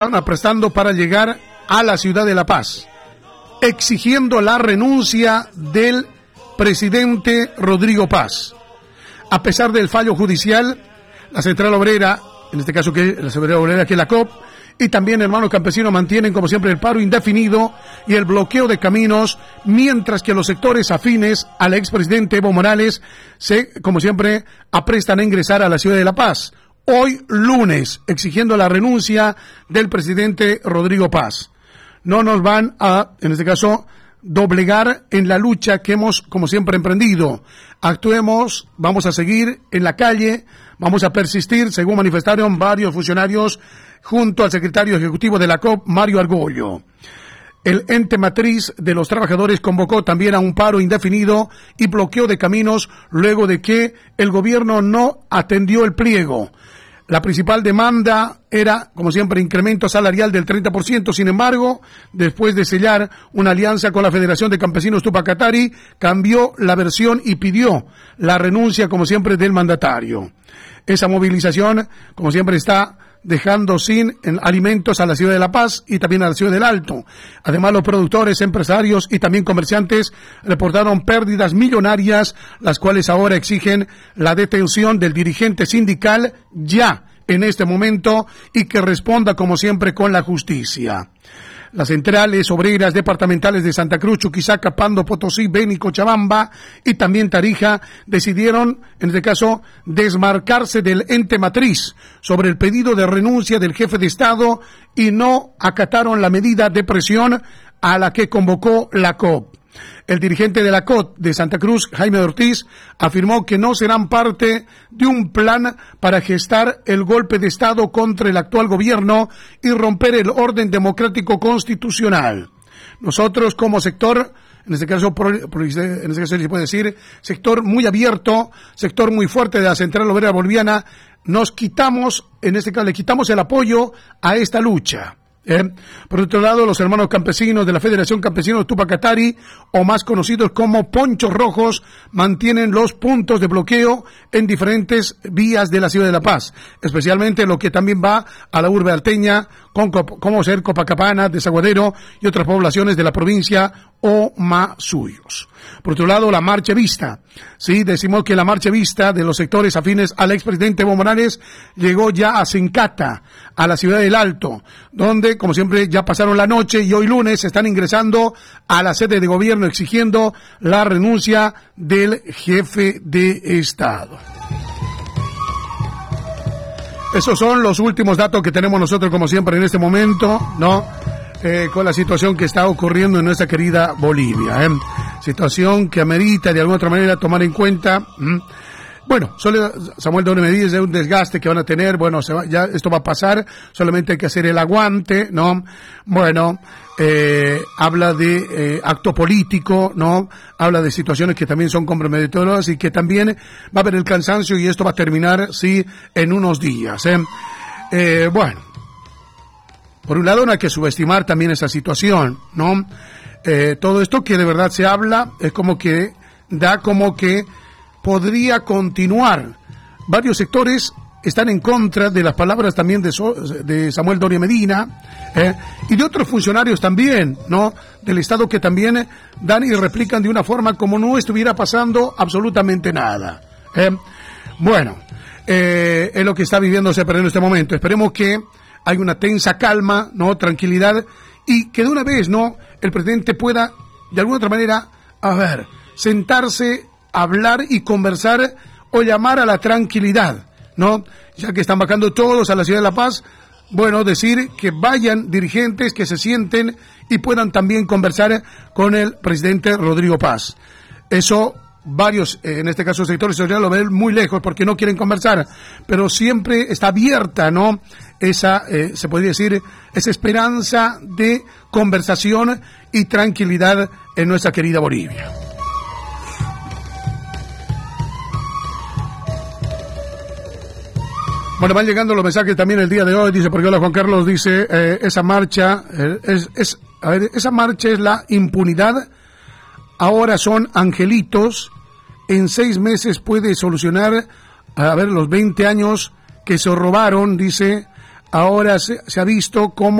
aprestando para llegar a la ciudad de La Paz, exigiendo la renuncia del presidente Rodrigo Paz. A pesar del fallo judicial, la Central Obrera, en este caso que la Central Obrera, que es la COP, y también hermanos campesinos mantienen como siempre el paro indefinido y el bloqueo de caminos, mientras que los sectores afines al expresidente Evo Morales como siempre, aprestan a ingresar a la ciudad de La Paz. Hoy lunes, exigiendo la renuncia del presidente Rodrigo Paz. No nos van a, en este caso, doblegar en la lucha que hemos, como siempre, emprendido. Actuemos, vamos a seguir en la calle, vamos a persistir, según manifestaron varios funcionarios, junto al secretario ejecutivo de la COP, Mario Argollo. El ente matriz de los trabajadores convocó también a un paro indefinido y bloqueo de caminos luego de que el gobierno no atendió el pliego. La principal demanda era, como siempre, incremento salarial del 30%. Sin embargo, después de sellar una alianza con la Federación de Campesinos Tupac Katari, cambió la versión y pidió la renuncia, como siempre, del mandatario. Esa movilización, como siempre, está dejando sin alimentos a la ciudad de La Paz y también a la ciudad del Alto. Además, los productores, empresarios y también comerciantes reportaron pérdidas millonarias, las cuales ahora exigen la detención del dirigente sindical ya en este momento y que responda como siempre con la justicia. Las centrales obreras departamentales de Santa Cruz, Chuquisaca, Pando, Potosí, Beni, Cochabamba y también Tarija decidieron, en este caso, desmarcarse del ente matriz sobre el pedido de renuncia del jefe de Estado y no acataron la medida de presión a la que convocó la COP. El dirigente de la COP de Santa Cruz, Jaime Ortiz, afirmó que no serán parte de un plan para gestar el golpe de Estado contra el actual gobierno y romper el orden democrático constitucional. Nosotros como sector, en este caso se puede decir, sector muy abierto, sector muy fuerte de la Central Obrera Boliviana, nos quitamos, en este caso le quitamos el apoyo a esta lucha. Por otro lado, los hermanos campesinos de la Federación Campesinos Tupac Katari, o más conocidos como Ponchos Rojos, mantienen los puntos de bloqueo en diferentes vías de la ciudad de La Paz, especialmente lo que también va a la urbe alteña, como ser Copacabana, Desaguadero y otras poblaciones de la provincia o más suyos. Por otro lado, la marcha vista. Sí, decimos que la marcha vista de los sectores afines al expresidente Evo Morales llegó ya a Sencata, a la ciudad del Alto, donde, como siempre, ya pasaron la noche y hoy lunes están ingresando a la sede de gobierno exigiendo la renuncia del jefe de Estado. Esos son los últimos datos que tenemos nosotros, como siempre, en este momento, ¿no? Con la situación que está ocurriendo en nuestra querida Bolivia. Situación que amerita de alguna otra manera tomar en cuenta. Bueno, Samuel Doble me dice un desgaste que van a tener. Bueno, ya esto va a pasar, solamente hay que hacer el aguante, ¿no? Bueno, habla de acto político, ¿no? Habla de situaciones que también son comprometedoras y que también va a haber el cansancio y esto va a terminar, sí, en unos días. Bueno. Por un lado, no hay que subestimar también esa situación, ¿no? Todo esto que de verdad se habla es como que da como que podría continuar. Varios sectores están en contra de las palabras también de Samuel Doria Medina y de otros funcionarios también, ¿no? Del Estado que también dan y replican de una forma como no estuviera pasando absolutamente nada. Bueno, es lo que está viviéndose en este momento. Esperemos que hay una tensa calma, ¿no? Tranquilidad, y que de una vez, ¿no? El presidente pueda, de alguna otra manera, sentarse, hablar y conversar o llamar a la tranquilidad, ¿no? Ya que están bajando todos a la ciudad de La Paz, bueno, decir que vayan dirigentes, que se sienten y puedan también conversar con el presidente Rodrigo Paz. Eso varios, en este caso sectores sociales, lo ven muy lejos porque no quieren conversar, pero siempre está abierta, ¿no? Esa, se podría decir, esa esperanza de conversación y tranquilidad en nuestra querida Bolivia. Bueno, van llegando los mensajes también el día de hoy, dice, porque hola Juan Carlos, dice, esa marcha, esa marcha es la impunidad. Ahora son angelitos, en 6 meses puede solucionar, los 20 años que se robaron, dice, ahora se ha visto cómo